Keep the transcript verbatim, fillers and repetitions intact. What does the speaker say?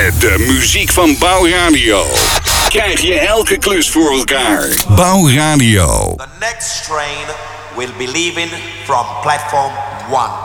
Met de muziek van Bouwradio krijg je elke klus voor elkaar. Bouwradio. The next train will be leaving from platform one.